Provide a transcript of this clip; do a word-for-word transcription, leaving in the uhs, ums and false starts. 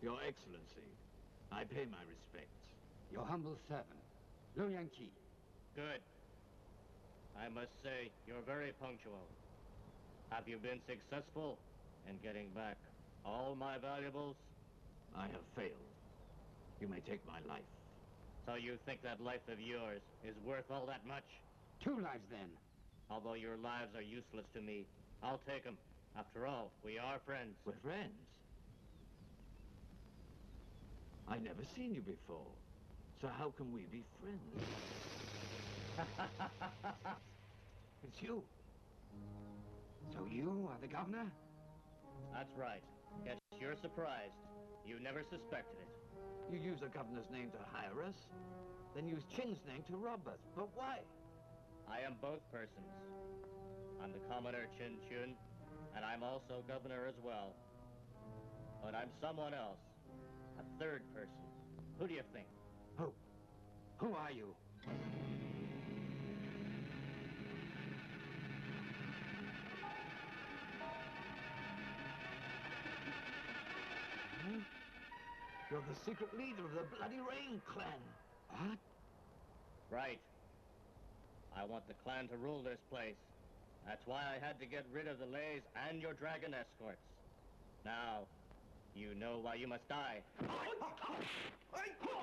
Your Excellency, I pay my respects. Your humble servant, Liu Yanqi. Good. I must say, you're very punctual. Have you been successful in getting back all my valuables? I have failed. You may take my life. So you think that life of yours is worth all that much? Two lives, then. Although your lives are useless to me, I'll take them. After all, we are friends. We're friends. I never seen you before. So how can we be friends? It's you. So you are the governor? That's right. Guess you're surprised. You never suspected it. You use the governor's name to hire us, then use Qing's name to rob us. But why? I am both persons. I'm the Commoner Qin Chun, and I'm also governor as well. But I'm someone else. A third person. Who do you think? Who? Who are you? Hmm? You're the secret leader of the Bloody Rain clan. What? Right. I want the clan to rule this place. That's why I had to get rid of the Leys and your dragon escorts. Now, you know why you must die.